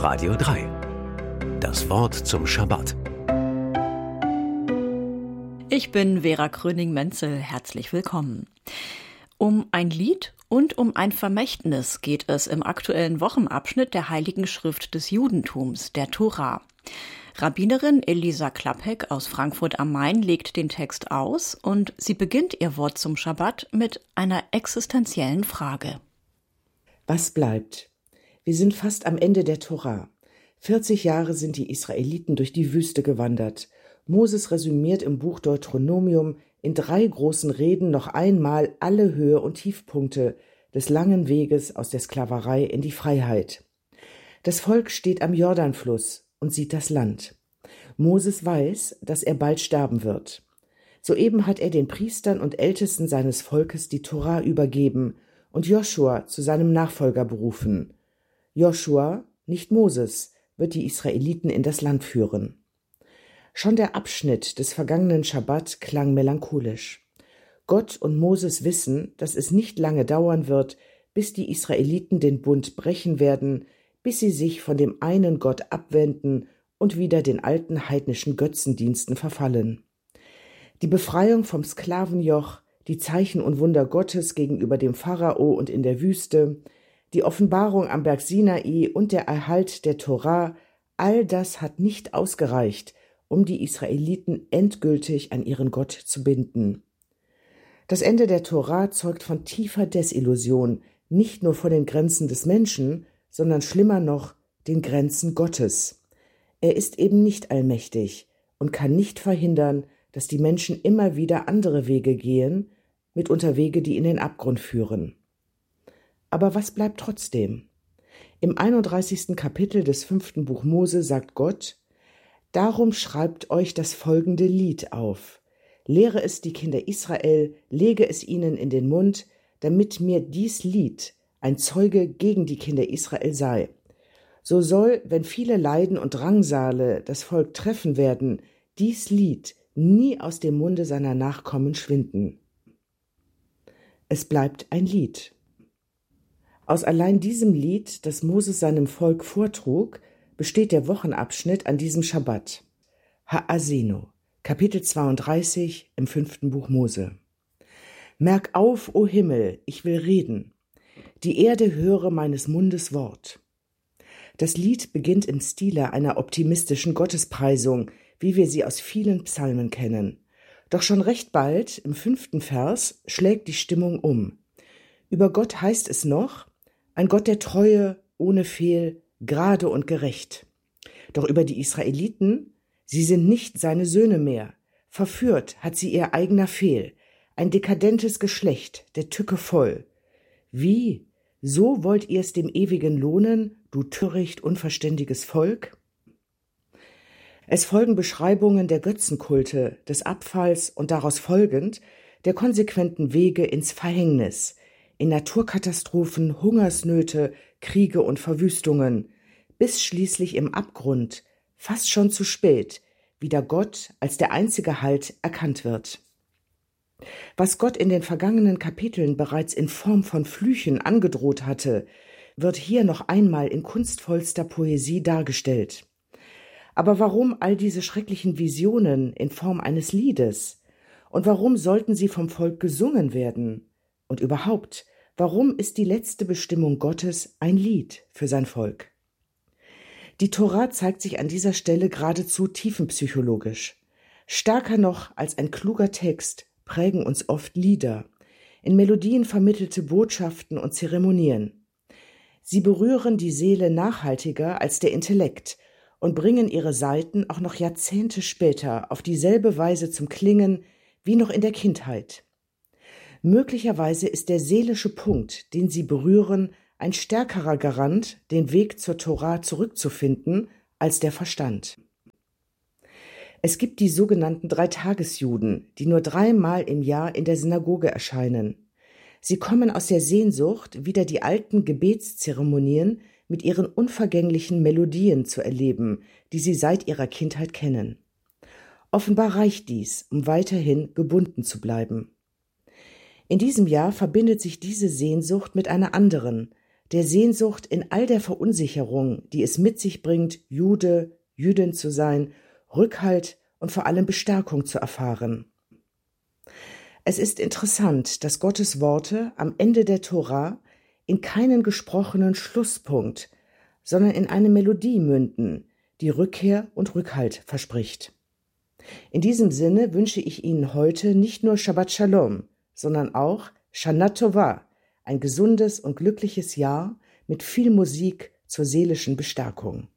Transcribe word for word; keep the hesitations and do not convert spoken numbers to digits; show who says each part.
Speaker 1: Radio drei. Das Wort zum Schabbat.
Speaker 2: Ich bin Vera Kröning-Menzel. Herzlich willkommen. Um ein Lied und um ein Vermächtnis geht es im aktuellen Wochenabschnitt der Heiligen Schrift des Judentums, der Tora. Rabbinerin Elisa Klappek aus Frankfurt am Main legt den Text aus und sie beginnt ihr Wort zum Schabbat mit einer existenziellen Frage.
Speaker 3: Was bleibt? Wir sind fast am Ende der Tora. vierzig Jahre sind die Israeliten durch die Wüste gewandert. Moses resümiert im Buch Deuteronomium in drei großen Reden noch einmal alle Höhe- und Tiefpunkte des langen Weges aus der Sklaverei in die Freiheit. Das Volk steht am Jordanfluss und sieht das Land. Moses weiß, dass er bald sterben wird. Soeben hat er den Priestern und Ältesten seines Volkes die Tora übergeben und Joschua zu seinem Nachfolger berufen. Joschua, nicht Moses, wird die Israeliten in das Land führen. Schon der Abschnitt des vergangenen Schabbat klang melancholisch. Gott und Moses wissen, dass es nicht lange dauern wird, bis die Israeliten den Bund brechen werden, bis sie sich von dem einen Gott abwenden und wieder den alten heidnischen Götzendiensten verfallen. Die Befreiung vom Sklavenjoch, die Zeichen und Wunder Gottes gegenüber dem Pharao und in der Wüste, die Offenbarung am Berg Sinai und der Erhalt der Tora, all das hat nicht ausgereicht, um die Israeliten endgültig an ihren Gott zu binden. Das Ende der Tora zeugt von tiefer Desillusion, nicht nur vor den Grenzen des Menschen, sondern schlimmer noch, den Grenzen Gottes. Er ist eben nicht allmächtig und kann nicht verhindern, dass die Menschen immer wieder andere Wege gehen, mitunter Wege, die in den Abgrund führen. Aber was bleibt trotzdem? Im einunddreißigsten Kapitel des fünften Buch Mose sagt Gott: Darum schreibt euch das folgende Lied auf. Lehre es die Kinder Israel, lege es ihnen in den Mund, damit mir dies Lied ein Zeuge gegen die Kinder Israel sei. So soll, wenn viele Leiden und Drangsale das Volk treffen werden, dies Lied nie aus dem Munde seiner Nachkommen schwinden. Es bleibt ein Lied. Aus allein diesem Lied, das Moses seinem Volk vortrug, besteht der Wochenabschnitt an diesem Schabbat. Ha'azinu, Kapitel zweiunddreißig im fünften Buch Mose. Merk auf, o Himmel, ich will reden. Die Erde höre meines Mundes Wort. Das Lied beginnt im Stile einer optimistischen Gottespreisung, wie wir sie aus vielen Psalmen kennen. Doch schon recht bald, im fünften Vers, schlägt die Stimmung um. Über Gott heißt es noch: ein Gott der Treue, ohne Fehl, gerade und gerecht. Doch über die Israeliten: sie sind nicht seine Söhne mehr. Verführt hat sie ihr eigener Fehl, ein dekadentes Geschlecht, der Tücke voll. Wie? So wollt ihr es dem Ewigen lohnen, du töricht, unverständiges Volk? Es folgen Beschreibungen der Götzenkulte, des Abfalls und daraus folgend der konsequenten Wege ins Verhängnis, in Naturkatastrophen, Hungersnöte, Kriege und Verwüstungen, bis schließlich im Abgrund, fast schon zu spät, wieder Gott als der einzige Halt erkannt wird. Was Gott in den vergangenen Kapiteln bereits in Form von Flüchen angedroht hatte, wird hier noch einmal in kunstvollster Poesie dargestellt. Aber warum all diese schrecklichen Visionen in Form eines Liedes? Und warum sollten sie vom Volk gesungen werden? Und überhaupt, warum ist die letzte Bestimmung Gottes ein Lied für sein Volk? Die Tora zeigt sich an dieser Stelle geradezu tiefenpsychologisch. Stärker noch als ein kluger Text prägen uns oft Lieder, in Melodien vermittelte Botschaften und Zeremonien. Sie berühren die Seele nachhaltiger als der Intellekt und bringen ihre Saiten auch noch Jahrzehnte später auf dieselbe Weise zum Klingen wie noch in der Kindheit. Möglicherweise ist der seelische Punkt, den sie berühren, ein stärkerer Garant, den Weg zur Tora zurückzufinden, als der Verstand. Es gibt die sogenannten Dreitagesjuden, die nur dreimal im Jahr in der Synagoge erscheinen. Sie kommen aus der Sehnsucht, wieder die alten Gebetszeremonien mit ihren unvergänglichen Melodien zu erleben, die sie seit ihrer Kindheit kennen. Offenbar reicht dies, um weiterhin gebunden zu bleiben. In diesem Jahr verbindet sich diese Sehnsucht mit einer anderen, der Sehnsucht in all der Verunsicherung, die es mit sich bringt, Jude, Jüdin zu sein, Rückhalt und vor allem Bestärkung zu erfahren. Es ist interessant, dass Gottes Worte am Ende der Tora in keinen gesprochenen Schlusspunkt, sondern in eine Melodie münden, die Rückkehr und Rückhalt verspricht. In diesem Sinne wünsche ich Ihnen heute nicht nur Shabbat Shalom, sondern auch Shana Tova, ein gesundes und glückliches Jahr mit viel Musik zur seelischen Bestärkung.